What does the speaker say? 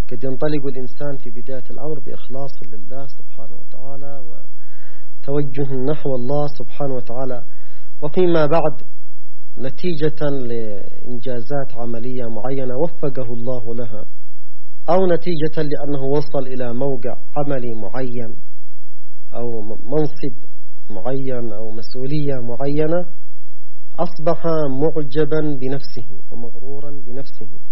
قد ينطلق الإنسان في بداية الأمر بإخلاص لله سبحانه وتعالى وتوجه نحو الله سبحانه وتعالى، وفيما بعد نتيجة لإنجازات عملية معينة وفقه الله لها، أو نتيجة لأنه وصل إلى موقع عملي معين أو منصب معين أو مسؤولية معينة، أصبح معجبا بنفسه ومغرورا بنفسه،